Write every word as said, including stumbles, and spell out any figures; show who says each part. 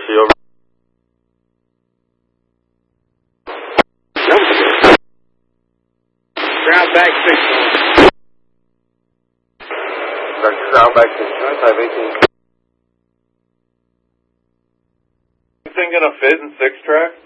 Speaker 1: Mercy, over.
Speaker 2: Ground back six.
Speaker 1: Ground back six, five eighteen.
Speaker 3: Anything gonna fit in six track?